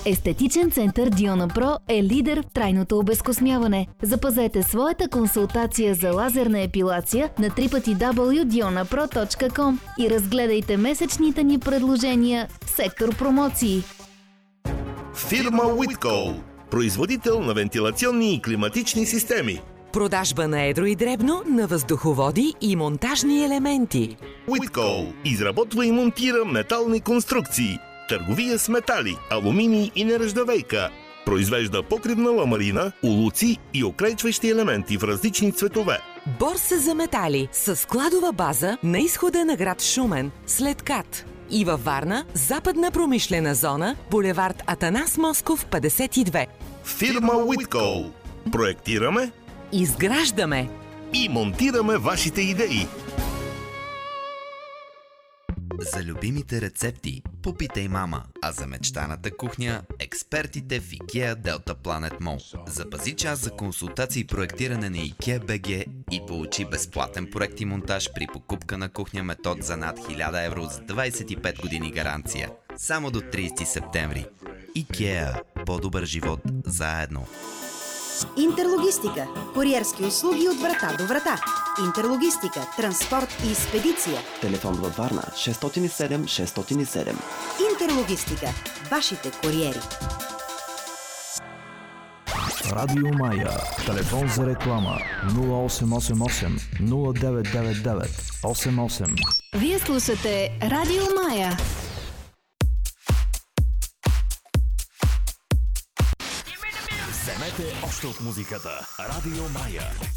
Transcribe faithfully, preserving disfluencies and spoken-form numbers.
Естетичен център Диона Про е лидер в трайното обезкосмяване. Запазете своята консултация за лазерна епилация на дабъл ю дабъл ю дабъл ю точка диона про точка ком и разгледайте месечните ни предложения в сектор промоции. Фирма Уиткол, производител на вентилационни и климатични системи. Продажба на едро и дребно на въздуховоди и монтажни елементи. Уиткол изработва и монтира метални конструкции. Търговия с метали, алуминий и нержавейка. Произвежда покривна ламарина, улуци и окрайчващи елементи в различни цветове. Борса за метали с складова база на изхода на град Шумен, след КАТ. И във Варна, западна промишлена зона, булевард Атанас Москов, петдесет и две. Фирма Уиткол. Проектираме, изграждаме и монтираме вашите идеи. За любимите рецепти попитай мама, а за мечтаната кухня експертите в IKEA Delta Planet Mall. Запази час за консултации и проектиране на IKEA би джи и получи безплатен проект и монтаж при покупка на кухня метод за над хиляда евро с двадесет и пет години гаранция. Само до тридесети септември. IKEA. По-добър живот заедно. Интерлогистика. Куриерски услуги от врата до врата. Интерлогистика, транспорт и спедиция. Телефон във Варна шестстотин и седем шестстотин и седем. Интерлогистика. Вашите куриери. Радио Мая. Телефон за реклама нула осем осем осем нула девет девет девет осем осем. Вие слушате Радио Мая. Вземете още от музиката. Радио Мая.